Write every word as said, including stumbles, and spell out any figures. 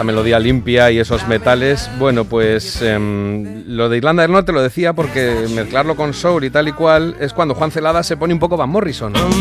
esa melodía limpia y esos metales. Bueno, pues eh, lo de Irlanda del Norte lo decía porque mezclarlo con soul y tal y cual es cuando Juan Celada se pone un poco Van Morrison.